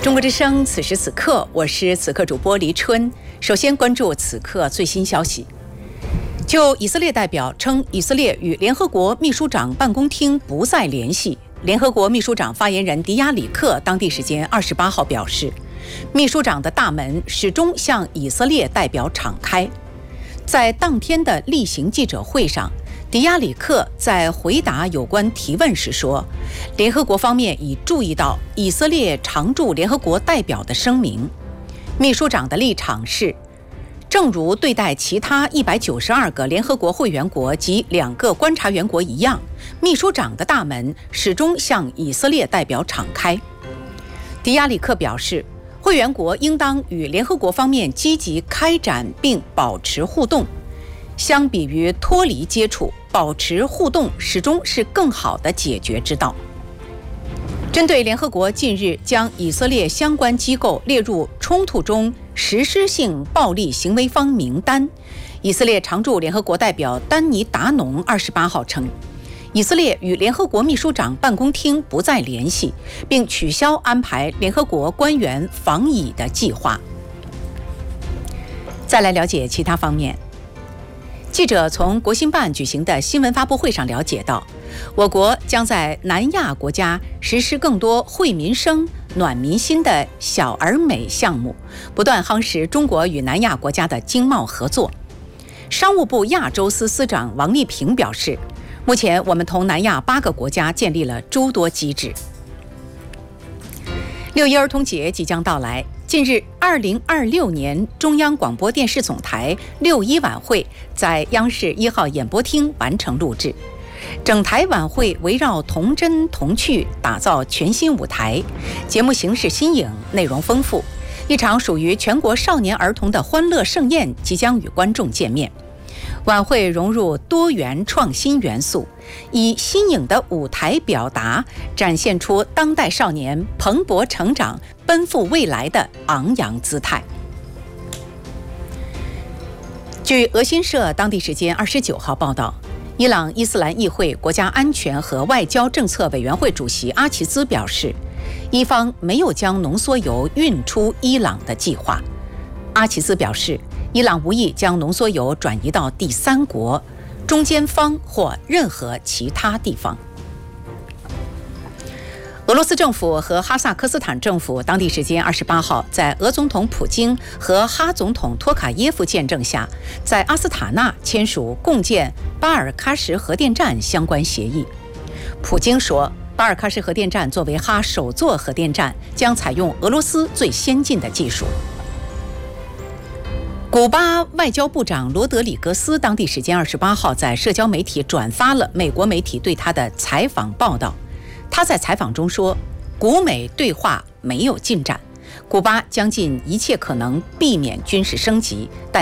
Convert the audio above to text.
中国之声，此时此刻，我是此刻主播黎春。首先关注此刻最新消息。就以色列代表称，以色列与联合国秘书长办公厅不再联系。联合国秘书长发言人迪亚里克当地时间28号表示，秘书长的大门始终向以色列代表敞开。在当天的例行记者会上，迪亚里克在回答有关提问时说，联合国方面已注意到以色列常驻联合国代表的声明。秘书长的立场是，正如对待其他192个联合国会员国及2个观察员国一样，秘书长的大门始终向以色列代表敞开。迪亚里克表示，会员国应当与联合国方面积极开展并保持互动。相比于脱离接触，保持互动始终是更好的解决之道。针对联合国近日将以色列相关机构列入冲突中实施性暴力行为方名单，以色列常驻联合国代表丹尼达农28号称，以色列与联合国秘书长办公厅不再联系，并取消安排联合国官员访以的计划。再来了解其他方面。记者从国新办举行的新闻发布会上了解到，我国将在南亚国家实施更多惠民生、暖民心的小而美项目，不断夯实中国与南亚国家的经贸合作。商务部亚洲司司长王丽萍表示，目前我们同南亚8个国家建立了诸多机制。6一儿童节即将到来，近日2026年中央广播电视总台6·1晚会在央视1号演播厅完成录制。整台晚会围绕童真童趣打造全新舞台，节目形式新颖，内容丰富。一场属于全国少年儿童的欢乐盛宴即将与观众见面。晚会融入多元创新元素，以新颖的舞台表达，展现出当代少年蓬勃成长、奔赴未来的昂扬姿态。据俄新社当地时间29号报道，伊朗伊斯兰议会国家安全和外交政策委员会主席阿齐兹表示，伊方没有将浓缩铀运出伊朗的计划。阿齐兹表示，伊朗无意将浓缩铀转移到第三国、中间方或任何其他地方。俄罗斯政府和哈萨克斯坦政府当地时间28号，在俄总统普京和哈总统托卡耶夫见证下，在阿斯塔纳签署共建巴尔喀什核电站相关协议。普京说，巴尔喀什核电站作为哈首座核电站，将采用俄罗斯最先进的技术。古巴外交部长罗德里格斯当地时间28号在社交媒体转发了美国媒体对他的采访报道。他在采访中说，古美对话没有进展，古巴将尽一切可能避免军事升级，但